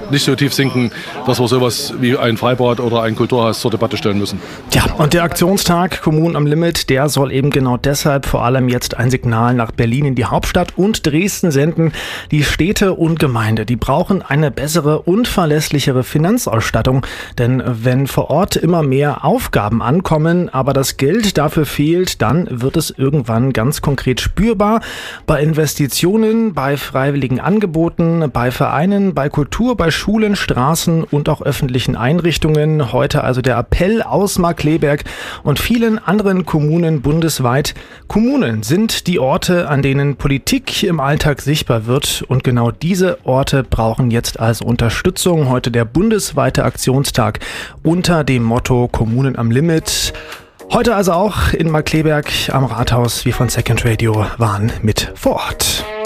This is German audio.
nicht so tief sinken, dass wir sowas wie ein Freibad oder ein Kulturhaus zur Debatte stellen müssen. Ja, und der Aktionstag Kommunen am Limit, der soll eben genau deshalb vor allem jetzt ein Signal nach Berlin in die Hauptstadt und Dresden senden. Die Städte und Gemeinde, die brauchen eine bessere und verlässlichere Finanzausstattung. Denn wenn vor Ort immer mehr Aufgaben ankommen, aber das Geld dafür fehlt, dann wird es irgendwann ganz konkret spürbar bei Investitionen, bei freiwilligen Angeboten, bei Vereinen, bei Kultur, bei Schulen, Straßen und auch öffentlichen Einrichtungen. Heute also der Appell aus Markkleeberg und vielen anderen Kommunen bundesweit. Kommunen sind die Orte, an denen Politik im Alltag sichtbar wird. Und genau diese Orte brauchen jetzt also Unterstützung. Heute der bundesweite Aktionstag unter dem Motto Kommunen am Limit. Heute also auch in Markkleeberg am Rathaus. Wir von Second Radio waren mit vor Ort.